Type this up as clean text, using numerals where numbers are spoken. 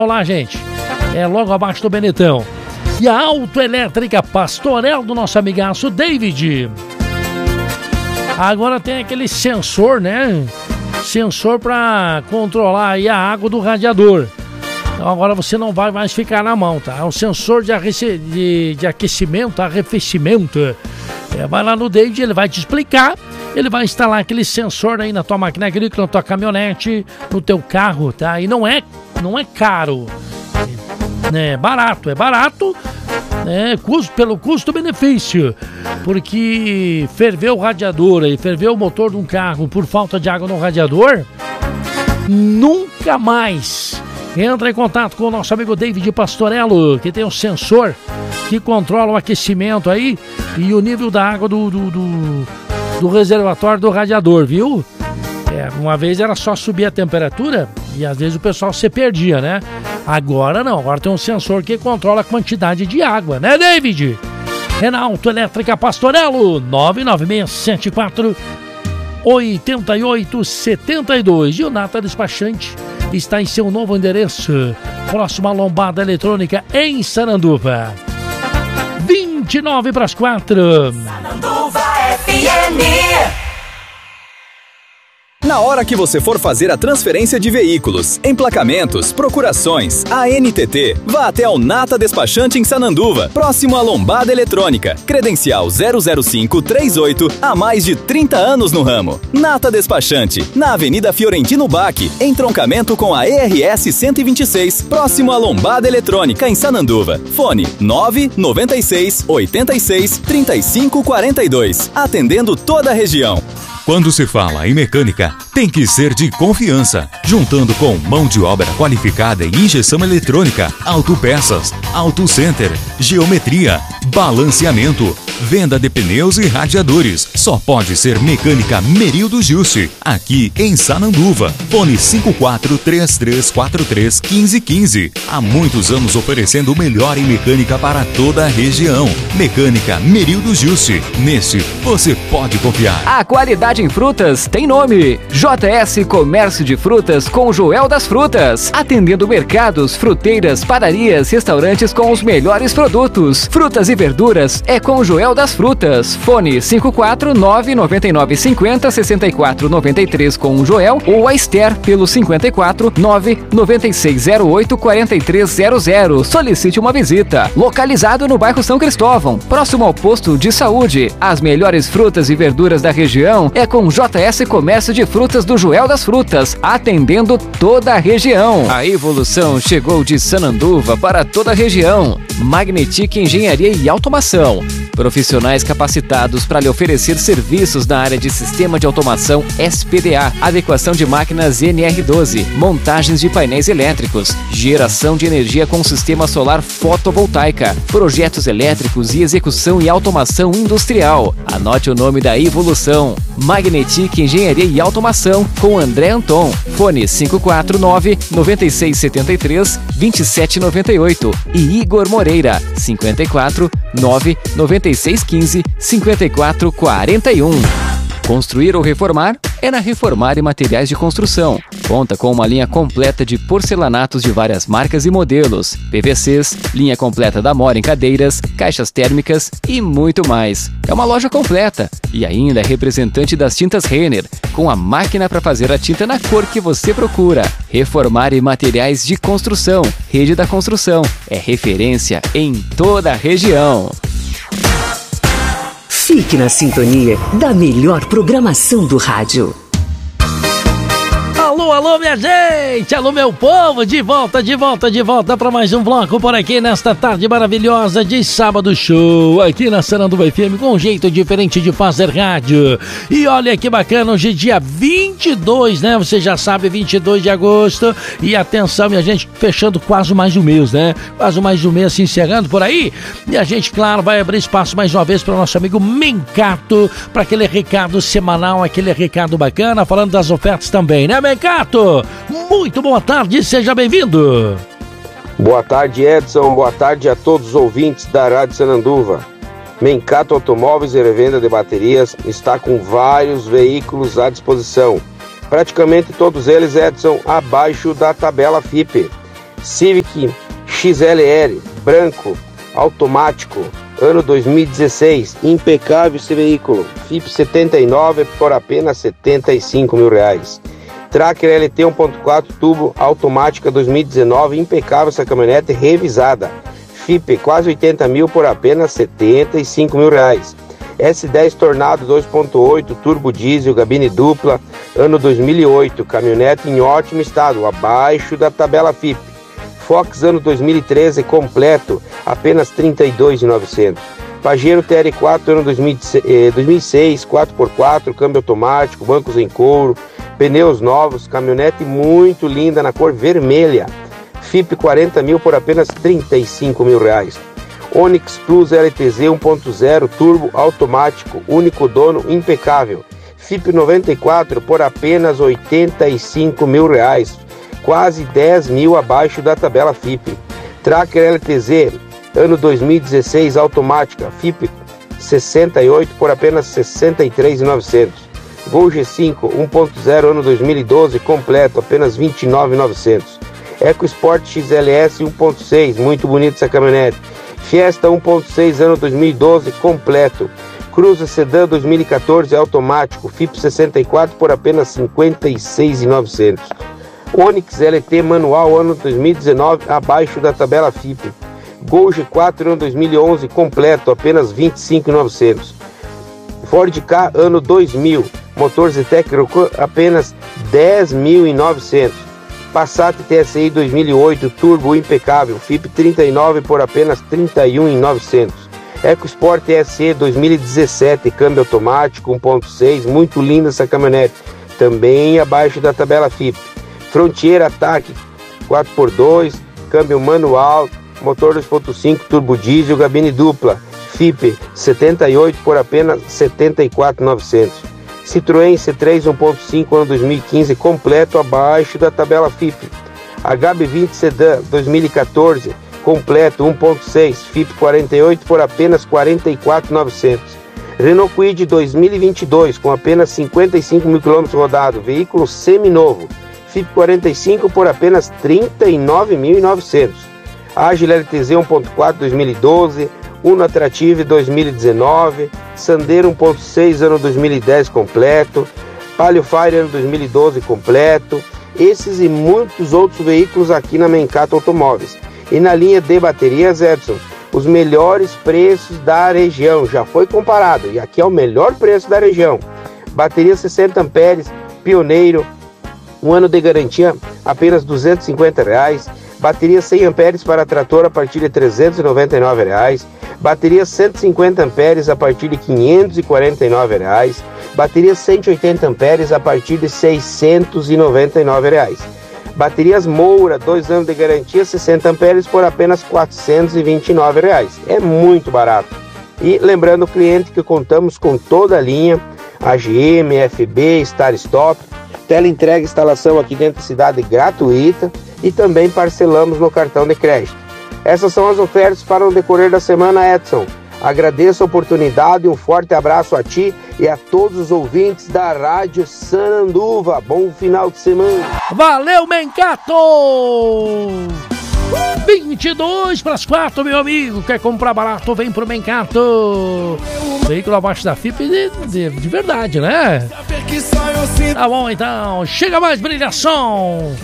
Olá, gente. É logo abaixo do Benetão. E a autoelétrica Pastorel do nosso amigaço David. Agora tem aquele sensor, né? Sensor para controlar aí a água do radiador. Então agora você não vai mais ficar na mão, tá? É um sensor de aquecimento, arrefecimento. Vai lá no David, ele vai te explicar. Ele vai instalar aquele sensor aí na tua máquina agrícola, na tua caminhonete, no teu carro, tá? E não é caro. É barato, né? Pelo custo-benefício. Porque ferver o radiador e ferver o motor de um carro por falta de água no radiador, nunca mais. Entra em contato com o nosso amigo David Pastorello, que tem um sensor que controla o aquecimento aí e o nível da água do reservatório do radiador, viu? Uma vez era só subir a temperatura e às vezes o pessoal se perdia, né? Agora não, agora tem um sensor que controla a quantidade de água, né, David? É na Autoelétrica Pastorello, 99674-8872. E o Nata Despachante está em seu novo endereço, próximo à Lombada Eletrônica em Sananduva. 3:39. Sananduva FM. Na hora que você for fazer a transferência de veículos, emplacamentos, procurações, ANTT, vá até o Nata Despachante em Sananduva, próximo à Lombada Eletrônica, credencial 00538, há mais de 30 anos no ramo. Nata Despachante, na Avenida Fiorentino Bach, entroncamento com a ERS 126, próximo à Lombada Eletrônica em Sananduva. Fone 996 86 35 42, atendendo toda a região. Quando se fala em mecânica, tem que ser de confiança, juntando com mão de obra qualificada em injeção eletrônica, autopeças, auto center, geometria, balanceamento, venda de pneus e radiadores. Só pode ser Mecânica Merildo Juste, aqui em Sananduva. Fone 5433431515. Há muitos anos oferecendo o melhor em mecânica para toda a região. Mecânica Merildo Juste. Nesse, você pode confiar. A qualidade em frutas tem nome. JS Comércio de Frutas com Joel das Frutas. Atendendo mercados, fruteiras, padarias, restaurantes com os melhores produtos. Frutas e verduras é com Joel das Frutas. Fone 549-9950-6493 com o Joel ou a Esther pelo 549-9608-4300. Solicite uma visita. Localizado no bairro São Cristóvão, próximo ao posto de saúde. As melhores frutas e verduras da região é com JS Comércio de Frutas do Joel das Frutas, atendendo toda a região. A evolução chegou de Sananduva para toda a região. Magnetic Engenharia e Automação. Profissionais capacitados para lhe oferecer serviços na área de Sistema de Automação SPDA, adequação de máquinas NR12, montagens de painéis elétricos, geração de energia com sistema solar fotovoltaica, projetos elétricos e execução e automação industrial. Anote o nome da evolução. Magnetic Engenharia e Automação com André Anton. Fone 549-9673-2798 e Igor Moreira 549-9615-5441. Construir ou reformar é na Reformar e Materiais de Construção. Conta com uma linha completa de porcelanatos de várias marcas e modelos, PVCs, linha completa da Mora em cadeiras, caixas térmicas e muito mais. É uma loja completa e ainda é representante das tintas Renner, com a máquina para fazer a tinta na cor que você procura. Reformar e Materiais de Construção. Rede da Construção é referência em toda a região. Fique na sintonia da melhor programação do rádio. Alô, minha gente! Alô, meu povo! De volta para mais um bloco por aqui nesta tarde maravilhosa de sábado show, aqui na Sananduva FM, com um jeito diferente de fazer rádio. E olha que bacana, hoje é dia 22, né? Você já sabe, 22 de agosto. E atenção, minha gente, fechando quase mais um mês, né? Quase mais um mês se encerrando por aí. E a gente, claro, vai abrir espaço mais uma vez para o nosso amigo Mencato, para aquele recado semanal, aquele recado bacana, falando das ofertas também, né, Mencato? Muito boa tarde, seja bem-vindo. Boa tarde, Edson, boa tarde a todos os ouvintes da Rádio Sananduva. Mencato Automóveis e Revenda de Baterias está com vários veículos à disposição. Praticamente todos eles, Edson, abaixo da tabela FIPE. Civic XLR branco, automático, ano 2016, impecável esse veículo, FIP 79 por apenas R$75 mil. Tracker LT 1.4 turbo, automática 2019, impecável essa caminhonete revisada, FIP quase 80 mil por apenas R$75 mil. S10 Tornado 2.8 turbo diesel, gabine dupla, ano 2008, caminhonete em ótimo estado, abaixo da tabela FIP. Fox ano 2013 completo, apenas R$32.900. Pajero TR4 ano 2006, 4x4, câmbio automático, bancos em couro, pneus novos, caminhonete muito linda na cor vermelha. FIP 40 mil por apenas R$35 mil. Onix Plus LTZ 1.0 turbo automático, único dono, impecável. FIP 94 por apenas R$85 mil, quase 10 mil abaixo da tabela FIP. Tracker LTZ ano 2016 automática, FIP 68 por apenas R$63.900. Gol G5 1.0 ano 2012 completo, apenas R$29.900. EcoSport XLS 1.6, muito bonito essa caminhonete. Fiesta 1.6 ano 2012 completo. Cruza Sedan 2014 automático, FIP 64 por apenas R$56.900. Onix LT manual ano 2019 abaixo da tabela FIP. Gol G4 ano 2011 completo, apenas R$25.900. Ford Ka ano 2000, motor Zetec apenas R$10.900. Passat TSI 2008 turbo impecável, FIP 39 por apenas R$31.900. EcoSport SE 2017 câmbio automático 1.6, muito linda essa caminhonete, também abaixo da tabela FIP. Frontier Attack 4x2, câmbio manual, motor 2.5 turbo diesel, gabine dupla, FIP 78 por apenas R$74.900. Citroën C3 1.5 ano 2015 completo, abaixo da tabela FIP. HB20 Sedan 2014 completo 1.6, FIP 48 por apenas R$44.900. Renault Kwid 2022 com apenas 55 mil km rodados, veículo seminovo, FIP 45 por apenas R$39.900. Agile LTZ 1.4 2012, Uno Attractive 2019, Sandero 1.6 ano 2010 completo, Palio Fire ano 2012 completo, esses e muitos outros veículos aqui na Mencato Automóveis. E na linha de baterias, Edson, os melhores preços da região, já foi comparado, e aqui é o melhor preço da região. Bateria 60 amperes, Pioneiro, um ano de garantia, apenas R$250. Bateria 100 amperes para trator a partir de R$399. Bateria 150 amperes a partir de R$549. Bateria 180 amperes a partir de R$699. Baterias Moura, 2 anos de garantia, 60 amperes por apenas R$429. É muito barato. E lembrando o cliente que contamos com toda a linha, AGM, FB, Star Stop, teleentrega e instalação aqui dentro da cidade gratuita e também parcelamos no cartão de crédito. Essas são as ofertas para o decorrer da semana, Edson. Agradeço a oportunidade, um forte abraço a ti e a todos os ouvintes da Rádio Sananduva. Bom final de semana. Valeu, Mencato! 22:45, meu amigo. Quer comprar barato? Vem pro Mencato. Veículo abaixo da FIP de verdade, né? Tá bom, então. Chega mais brilhação.